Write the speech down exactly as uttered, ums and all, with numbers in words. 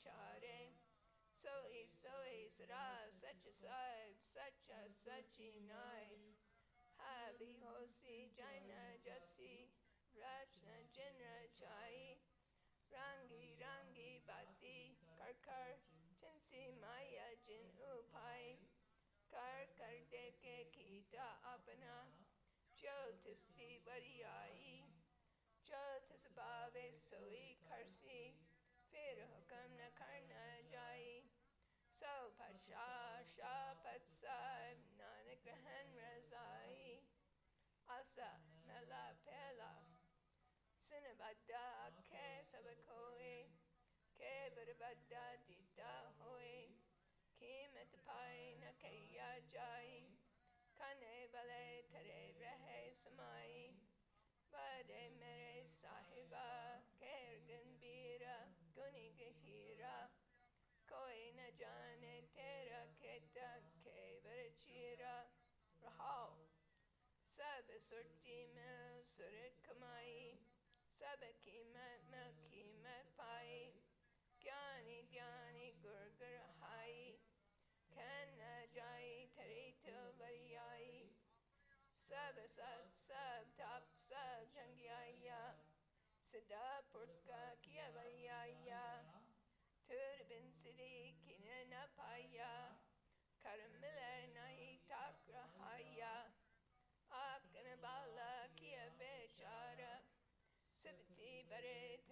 vichare. Soi soi sara sach sahib sacha sachi nai. Habi hosi jaina jasi rachna jinra chai. Rangi rangi bati karkar chinsi maya jin upai. Kar kar deke kita apana jyotisti variai. Jyotis bhave soi karsi fir hukam na karna jai. So pasha shapat sahib nanak rahan razai. Asa mela pela Sinabada ke sabakoe ke barabada dita hoe. Kim et pai na kaya jai. Kane bale tare rahe samai. Bade mere sahiba ker ganbira guni gahira. Koi na jane tera keta ke varachira. Rahao sab surti mil surit kamai. Sab kimat mil kimat pai. Gyani dhyani gur gur hai. Kanna jai taritil variyai. Sab sab sab tap sab jangyaya. Siddha purka kiya variyaya. Turbin siddhi kinana paya. Karamila nahi takrahaya. Akanabala kiya bechara. Sivati bare